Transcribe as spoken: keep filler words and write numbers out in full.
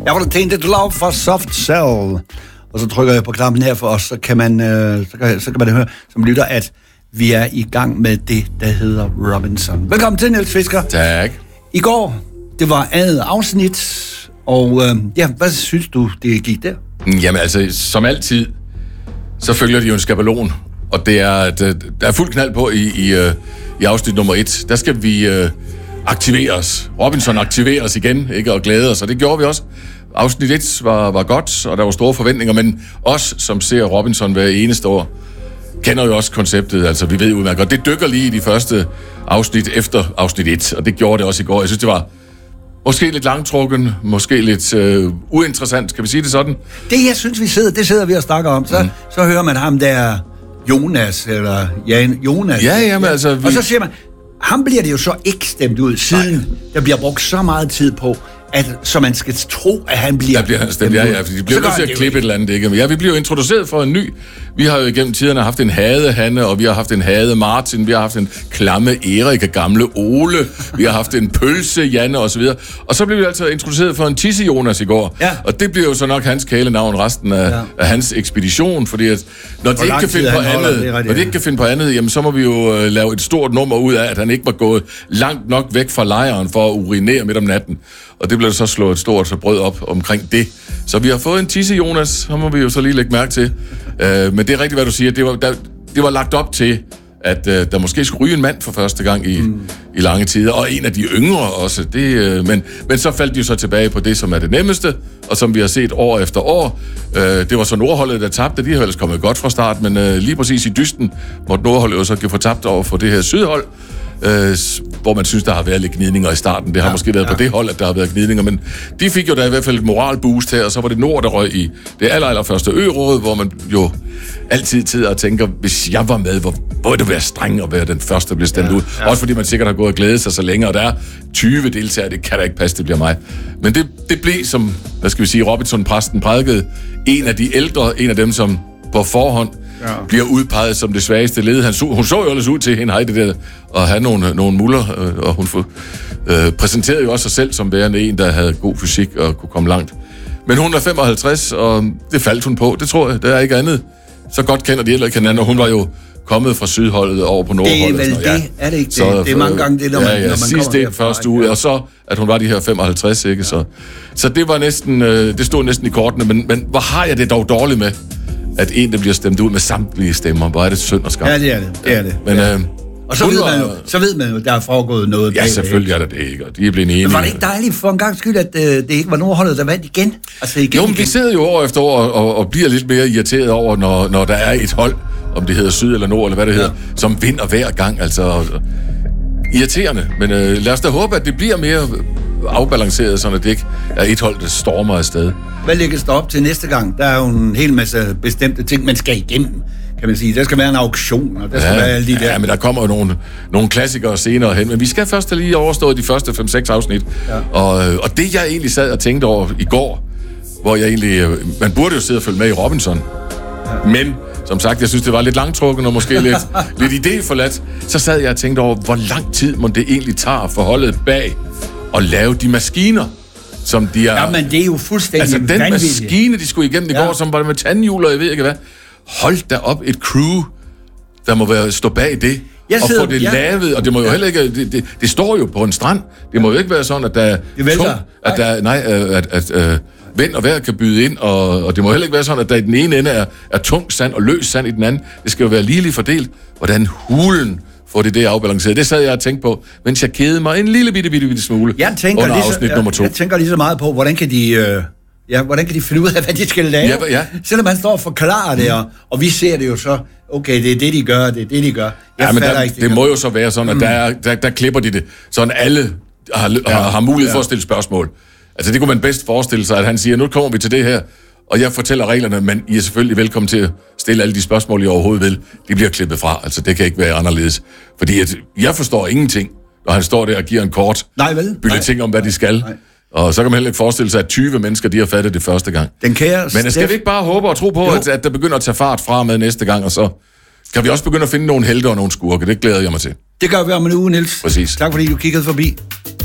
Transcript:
Jeg var da tænkt et love for Soft Cell. Og så trykker jeg på knappen her for os, så kan man, øh, så kan, så kan man høre som lytter, at vi er i gang med det, der hedder Robinson. Velkommen til, Niels Fisker. Tak. I går, det var andet afsnit, og øh, ja, hvad synes du, det gik der? Jamen altså, som altid, så følger de jo en skabelon, og det er, at der er fuld knald på i, i, i afsnit nummer et. Der skal vi øh, aktivere os. Robinson aktiverer os igen, ikke, og glæde os, og det gjorde vi også. Afsnit et var, var godt, og der var store forventninger, men os, som ser Robinson hver eneste år, kender jo også konceptet, altså vi ved jo udmærket godt. Det dykker lige i de første afsnit efter afsnit et, og det gjorde det også i går. Jeg synes, det var måske lidt langtrukken, måske lidt øh, uinteressant, kan vi sige det sådan? Det, jeg synes, vi sidder, det sidder vi og snakker om. Så, mm. så hører man ham der, Jonas, eller Jan, Jonas. Ja, jamen altså... Vi... Og så siger man, ham bliver det jo så ikke stemt ud, siden Nej. der bliver brugt så meget tid på, at, så man skal tro, at han bliver... Der bliver han stemt, ja, ja, fordi de bliver nødt til at klippe et eller andet, ikke? Ja, vi bliver jo introduceret for en ny. Vi har jo igennem tiderne haft en hade Hanne, og vi har haft en hade Martin, vi har haft en klamme Erik, og gamle Ole, vi har haft en pølse Janne, og så videre. Og så blev vi altså introduceret for en tisse Jonas i går. Ja. Og det bliver jo så nok hans kælenavn resten af, ja. af hans ekspedition, fordi at, når de ikke kan finde på andet, når de ikke kan finde på andet, jamen så må vi jo uh, lave et stort nummer ud af, at han ikke var gået langt nok væk fra lejren for at urinere midt om natten. Og det blev så slået et stort brød op omkring det. Så vi har fået en tisse Jonas, så må vi jo så lige lægge mærke til. Uh, men det er rigtigt, hvad du siger. Det var, der, det var lagt op til, at uh, der måske skulle ryge en mand for første gang i, mm. i lange tider. Og en af de yngre også. Det, uh, men, men så faldt de jo så tilbage på det, som er det nemmeste, og som vi har set år efter år. Uh, det var så Nordholdet, der tabte. De har ellers kommet godt fra start, men uh, lige præcis i dysten måtte Nordholdet jo så få tabt over for det her Sydhold. Øh, hvor man synes, der har været lidt gnidninger i starten. Det har ja, måske været ja. på det hold, at der har været gnidninger, men de fik jo da i hvert fald et moralboost her, og så var det Nord, der røg i det aller, aller første ø-råd, hvor man jo altid sidder og tænker, hvis jeg var med, hvor burde det være streng at være den første, der bliver stemt ja, ud. Ja. Også fordi man sikkert har gået og glædet sig så længe, og der er tyve deltagere, det kan da ikke passe, det bliver mig. Men det, det blev, som, hvad skal vi sige, Robinson-præsten prædikede, en af de ældre, en af dem, som på forhånd ja. bliver udpeget som det svageste led. Han så, hun så jo ellers ud til hende, det der, at have nogle, nogle muller, og hun øh, præsenterede jo også sig selv som værende en, der havde god fysik og kunne komme langt. Men hun er femoghalvtreds, og det faldt hun på, det tror jeg, der er ikke andet. Så godt kender de heller ikke hinanden, og hun var jo kommet fra Sydholdet over på Nordholdet. Det er vel det, ja. er det ikke det? Så, det er mange gange det, når man, ja, ja, når man sidst det første uge, og så, at hun var de her femoghalvtreds, ikke? Ja. Så, så det var næsten, øh, det stod næsten i kortene, men, men hvor har jeg det dog dårligt med, at en, der bliver stemt ud med samtlige stemmer. Hvor er det synd og skam. Ja, det er det. det, er det. Men, ja. øh, og så ved, man jo, så ved man jo, der er foregået noget. Ja, selvfølgelig er det det ikke, og de er blevet enige. Men var det ikke dejligt for en gang skyld, at øh, det ikke var Nordholdet, der vandt igen? Altså igen jo, men igen. Vi sidder jo år efter år og, og bliver lidt mere irriteret over, når, når der er et hold, om det hedder Syd eller Nord, eller hvad det hedder, ja. som vinder hver gang. Altså irriterende. Men øh, lad os da håbe, at det bliver mere afbalanceret, sådan at det ikke er et hold, der stormer afsted. Hvad lægges der op til næste gang? Der er jo en hel masse bestemte ting, man skal igennem, kan man sige. Der skal være en auktion, og der skal ja, være alle de der... Ja, men der kommer jo nogle, nogle klassikere senere hen. Men vi skal først lige overstå de første fem seks afsnit. Ja. Og, og det, jeg egentlig sad og tænkte over i går, hvor jeg egentlig... Man burde jo sidde og følge med i Robinson. Ja. Men, som sagt, jeg synes, det var lidt langtrukken og måske lidt, lidt idéforladt. Så sad jeg og tænkte over, hvor lang tid må det egentlig tager for holdet bag at lave de maskiner, som de er... Ja, men det er jo fuldstændig altså, den vanvittigt. maskine, de skulle igennem i ja. går, som var med tandhjul, og jeg ved ikke hvad. Hold da op et crew, der må være stå bag det, jeg og sidder, få det ja. lavet, og det må jo ja. heller ikke... Det, det, det står jo på en strand. Det må jo ikke være sådan, at der er... Tung, at der, nej, at, at, at uh, vind og vejr kan byde ind, og, og det må heller ikke være sådan, at der i den ene ende er, er tung sand og løs sand i den anden. Det skal jo være ligeligt fordelt. Hvordan hulen får det det afbalanceret. Det sad jeg og tænkte på, mens jeg kedede mig en lille bitte, bitte, bitte smule jeg tænker under lige så, afsnit jeg, nummer to. Jeg tænker lige så meget på, hvordan kan de... Øh Ja, hvordan kan de finde ud af, hvad de skal lave? Ja, ja. Selvom man står og forklarer det, og, og vi ser det jo så, okay, det er det, de gør, det er det, de gør. Jeg ja, men der, ikke, det, det må jo så være sådan, at der, er, der, der klipper de det, sådan alle har, ja, har, har mulighed ja. for at stille spørgsmål. Altså, det kunne man bedst forestille sig, at han siger, nu kommer vi til det her, og jeg fortæller reglerne, men I er selvfølgelig velkommen til at stille alle de spørgsmål, I overhovedet vil. De bliver klippet fra, altså det kan ikke være anderledes. Fordi at jeg forstår ingenting, når han står der og giver en kort bulletin om, hvad de skal. Nej. Og så kan man heller ikke forestille sig, at tyve mennesker, de har fattet det første gang. Den kære Men skal Steff... vi ikke bare håbe og tro på, at, at der begynder at tage fart fra med næste gang, og så kan vi også begynde at finde nogle helte og nogle skurke. Det glæder jeg mig til. Det gør vi om en uge, Niels. Præcis. Tak fordi du kiggede forbi.